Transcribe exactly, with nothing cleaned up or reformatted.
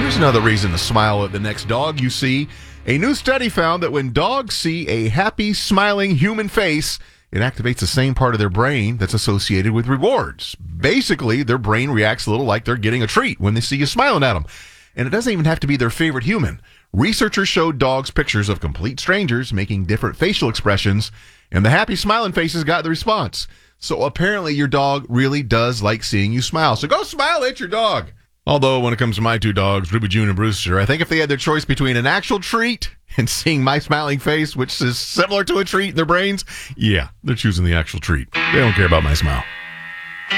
Here's another reason to smile at the next dog you see. A new study found that when dogs see a happy, smiling human face, it activates the same part of their brain that's associated with rewards. Basically, their brain reacts a little like they're getting a treat when they see you smiling at them. And it doesn't even have to be their favorite human. Researchers showed dogs pictures of complete strangers making different facial expressions, and the happy smiling faces got the response. So apparently your dog really does like seeing you smile. So go smile at your dog. Although when it comes to my two dogs, Ruby June and Brewster, I think if they had their choice between an actual treat and seeing my smiling face, which is similar to a treat in their brains, yeah, they're choosing the actual treat. They don't care about my smile.